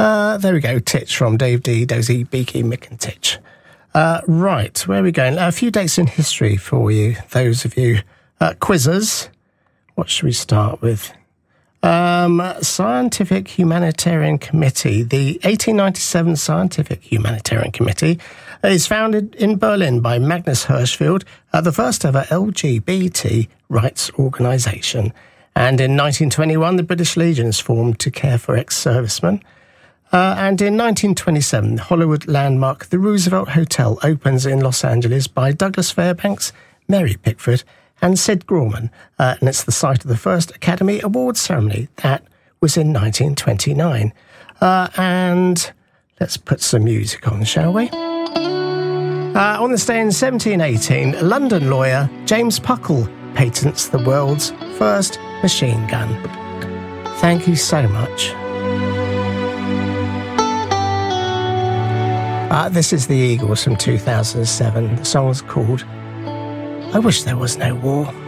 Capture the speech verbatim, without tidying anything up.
Uh, there we go, Titch from Dave D, Dozy, Beaky, Mick and Titch. Uh, right, where are we going? A few dates in history for you, those of you uh, quizzers. What should we start with? Um, Scientific Humanitarian Committee. The eighteen ninety-seven Scientific Humanitarian Committee is founded in Berlin by Magnus Hirschfeld, uh, the first ever L G B T rights organisation. And in nineteen twenty-one, the British Legion is formed to care for ex-servicemen. Uh, and in nineteen twenty-seven, the Hollywood landmark The Roosevelt Hotel opens in Los Angeles by Douglas Fairbanks, Mary Pickford and Sid Gorman. Uh, and it's the site of the first Academy Awards ceremony. That was in nineteen twenty-nine. Uh, and let's put some music on, shall we? Uh, on this day in seventeen eighteen, London lawyer James Puckle patents the world's first machine gun. Thank you so much. Uh, this is the Eagles from two thousand seven. The song's called I Wish There Was No War.